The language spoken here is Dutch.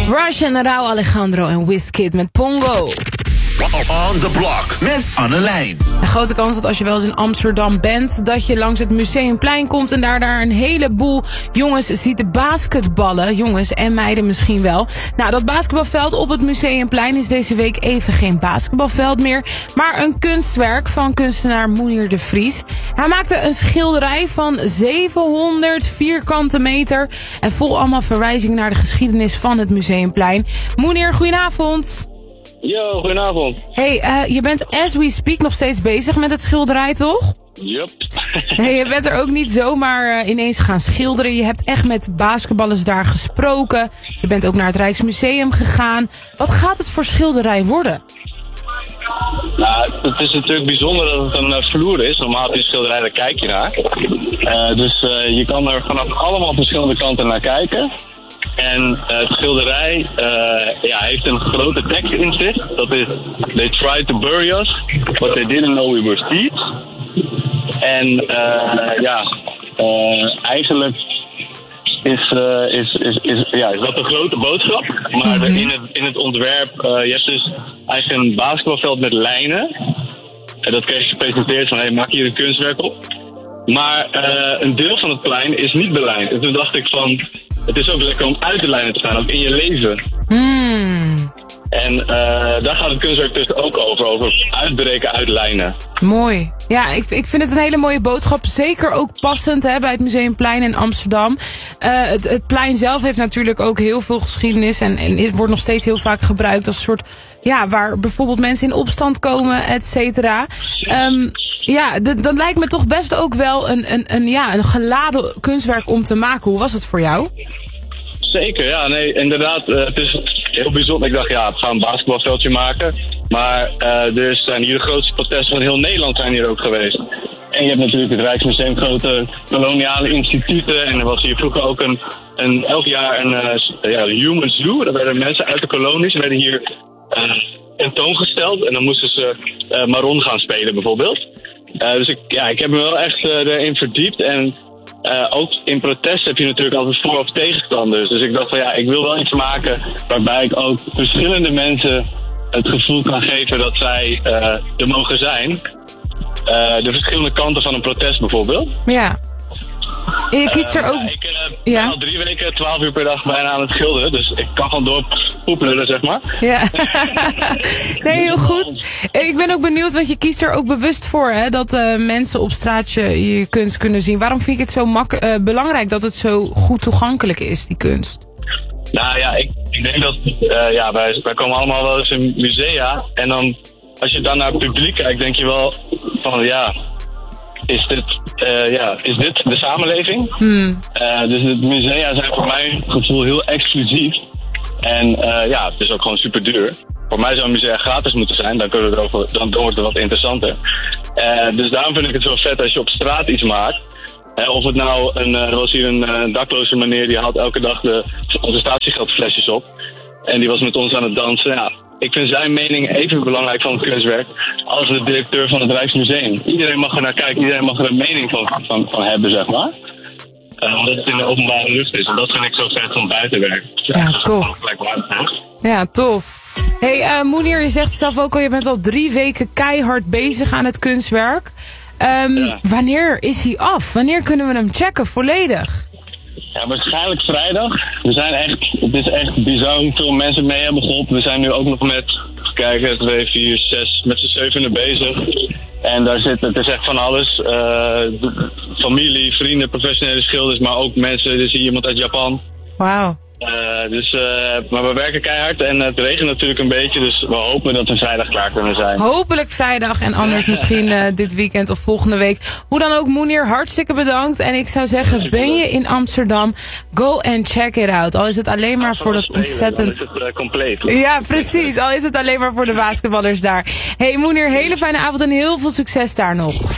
Rush en Rauw Alejandro en Wizkid met Pongo. On the Block met Annelijn. Een grote kans dat als je wel eens in Amsterdam bent, dat je langs het Museumplein komt en daar een heleboel jongens ziet basketballen. Jongens en meiden misschien wel. Nou, dat basketbalveld op het Museumplein is deze week even geen basketbalveld meer, maar een kunstwerk van kunstenaar Mounir de Vries. Hij maakte een schilderij van 700 vierkante meter en vol allemaal verwijzingen naar de geschiedenis van het Museumplein. Mounir, goedenavond. Yo, goedenavond. Hey, je bent as we speak nog steeds bezig met het schilderij, toch? Yup. Hey, je bent er ook niet zomaar ineens gaan schilderen. Je hebt echt met basketballers daar gesproken. Je bent ook naar het Rijksmuseum gegaan. Wat gaat het voor schilderij worden? Nou, het is natuurlijk bijzonder dat het een vloer is. Normaal in een schilderij, daar kijk je naar. Dus je kan er vanaf allemaal verschillende kanten naar kijken. En het schilderij heeft een grote tekst in zich. Dat is: They tried to bury us, but they didn't know we were thieves. En eigenlijk is dat een grote boodschap. Maar in het ontwerp, je hebt dus eigenlijk een basketbalveld met lijnen. En dat kreeg je gepresenteerd van, hey, maak hier een kunstwerk op. Maar een deel van het plein is niet belijnd. En toen dacht ik van, het is ook lekker om uit de lijnen te staan, ook in je leven. En daar gaat het kunstwerk dus ook over uitbreken uit lijnen. Mooi. Ja, ik vind het een hele mooie boodschap. Zeker ook passend bij het Museumplein in Amsterdam. Het plein zelf heeft natuurlijk ook heel veel geschiedenis. En het wordt nog steeds heel vaak gebruikt als een soort, waar bijvoorbeeld mensen in opstand komen, et cetera. Dat lijkt me toch best ook wel een geladen kunstwerk om te maken. Hoe was het voor jou? Zeker, ja, nee, inderdaad. Het is heel bijzonder. Ik dacht, we gaan een basketbalveldje maken. Maar er zijn hier de grootste protesten van heel Nederland zijn hier ook geweest. En je hebt natuurlijk het Rijksmuseum, grote koloniale instituten. En er was hier vroeger ook elk jaar een human zoo. Daar werden mensen uit de kolonies werden hier tentoongesteld. En dan moesten ze Maron gaan spelen bijvoorbeeld. Dus ik heb me wel echt erin verdiept. En ook in protest heb je natuurlijk altijd voor- of tegenstanders. Dus ik dacht van ik wil wel iets maken waarbij ik ook verschillende mensen het gevoel kan geven dat zij er mogen zijn. De verschillende kanten van een protest bijvoorbeeld. Ja. Je kiest er ook... Ik ben al 3 weken, 12 uur per dag bijna aan het schilderen. Dus ik kan gewoon doorpoepelen, zeg maar. Ja. Nee, heel goed. Ik ben ook benieuwd, want je kiest er ook bewust voor, dat mensen op straat je kunst kunnen zien. Waarom vind je het zo belangrijk dat het zo goed toegankelijk is, die kunst? Nou ja, ik denk dat wij komen allemaal wel eens in musea. En dan, als je dan naar het publiek kijkt, denk je wel van is dit de samenleving? Dus de musea zijn voor mijn gevoel heel exclusief. En het is ook gewoon super duur. Voor mij zou een musea gratis moeten zijn, dan wordt het wat interessanter. Dus daarom vind ik het zo vet als je op straat iets maakt. Of het nou er was hier een dakloze meneer die haalt elke dag onze statiegeldflesjes op. En die was met ons aan het dansen. Ja, ik vind zijn mening even belangrijk van het kunstwerk als de directeur van het Rijksmuseum. Iedereen mag er naar kijken, iedereen mag er een mening van hebben, zeg maar. Omdat het in de openbare lucht is. En dat vind ik zo vet van buitenwerk. Ja, tof. Ja, tof. Hey, Mounir, je zegt zelf ook al, je bent al 3 weken keihard bezig aan het kunstwerk. Wanneer is hij af? Wanneer kunnen we hem checken volledig? Ja, waarschijnlijk vrijdag. Het is echt bizar hoeveel mensen mee hebben geholpen. We zijn nu ook nog met 2, 4, 6, met z'n 7 bezig. En het is echt van alles. Familie, vrienden, professionele schilders, maar ook mensen. Er is hier iemand uit Japan. Wauw. Maar we werken keihard en het regent natuurlijk een beetje, dus we hopen dat we vrijdag klaar kunnen zijn. Hopelijk vrijdag en anders misschien dit weekend of volgende week. Hoe dan ook, Mounir, hartstikke bedankt. En ik zou zeggen, ben je in Amsterdam, go and check it out. Al is het alleen maar voor dat ontzettend... Dan is het compleet. Ja, precies. Al is het alleen maar voor de basketballers daar. Hey Mounir, hele fijne avond en heel veel succes daar nog.